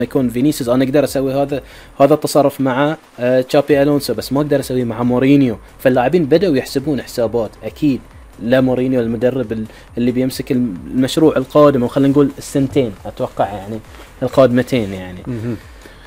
يكون فينيسيوس انا اقدر اسوي هذا التصرف مع تشابي الونسو، بس ما اقدر اسويه مع مورينيو. فاللاعبين بدأوا يحسبون حسابات اكيد لمورينيو المدرب اللي بيمسك المشروع القادم، وخلينا نقول السنتين اتوقع يعني القادمتين يعني.